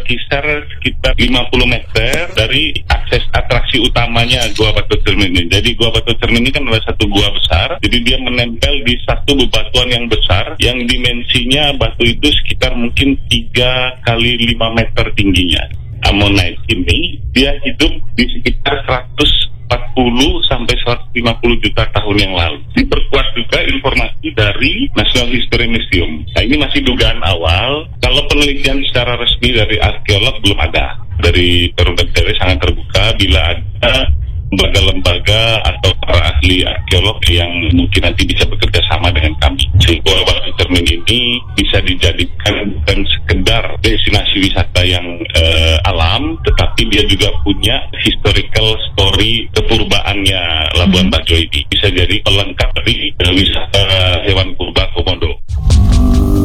berkisar sekitar 50 meter dari akses atraksi utamanya Gua Batu Cermin ini. Jadi Gua Batu Cermin ini kan adalah satu gua besar, jadi dia menempel di satu bebatuan yang besar, yang dimensinya batu itu sekitar mungkin 3 kali 5 meter tingginya. Ammonite ini dia hidup di sekitar 140 sampai 150 juta tahun yang lalu. Diperkuat juga informasi dari National History Museum. Nah, ini masih dugaan awal. Kalau penelitian secara resmi dari arkeolog belum ada. Dari Perum BNPB sangat terbuka bila ada lembaga-lembaga atau para ahli arkeolog yang mungkin nanti bisa bekerja sama dengan kami. Sehingga Gua Batu Cermin ini bisa dijadikan bukan sekedar destinasi wisata yang alam, tetapi dia juga punya historical story kepurbaannya Labuan Bajo ini. Bisa jadi pelengkap dari wisata hewan purba Komodo.